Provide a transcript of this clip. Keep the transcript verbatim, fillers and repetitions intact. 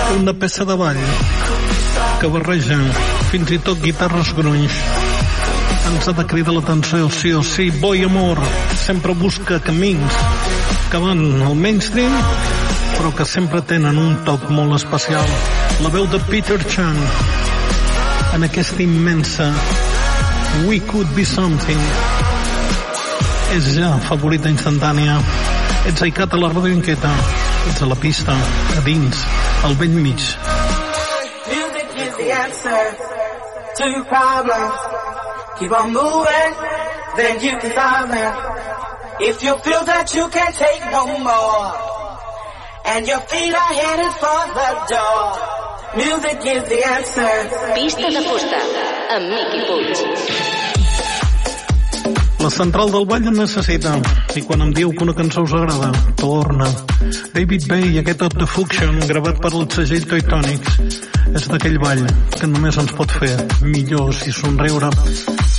una peça de ball que barreja fins i tot guitarres grunys. Ens ha de cridar l'atenció, sí o sí. Boy Amor sempre busca camins que van al mainstream, però que sempre tenen un toc molt especial. La veu de Peter Chan en aquesta immensa We Could Be Something és ja favorita instantània. Ets a ICAT a la Ràdio Inquieta, ets a la pista, a dins, al vell mig. Music is the answer to your problems. Keep on moving, then you can solve them. If you feel that you can't take no more, and your feet are headed for the door, music is the answer. Pista de fusta, amb Miqui Puig. La central del ball en necessita, i quan em diu que una cançó us agrada, torna. David Bay i aquest Up the Function, gravat per el segell Toy Tonics, és d'aquell ball que només ens pot fer millors i somriure.